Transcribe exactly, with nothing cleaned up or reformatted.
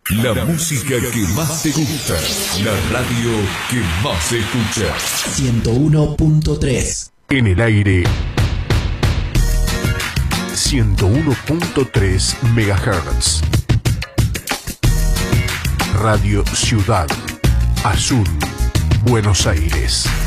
La música que más te gusta. La radio que más se escucha. ciento uno punto tres. En el aire. ciento uno punto tres megahertz. Radio Ciudad Azul, Buenos Aires.